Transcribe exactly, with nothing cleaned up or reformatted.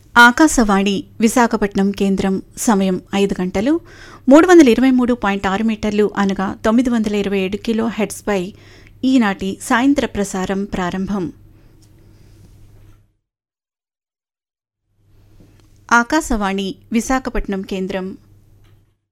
ఆకాశవాణి విశాఖపట్నం కేంద్రం. సమయం ఐదు గంటలు మూడు వందల ఇరవై మూడు పాయింట్ ఆరు మీటర్లు అనగా తొమ్మిది వందల ఇరవై ఏడు కిలో హెడ్స్పై ఈనాటి సాయంత్ర ప్రసారం ప్రారంభం. ఆకాశవాణి విశాఖపట్నం కేంద్రం.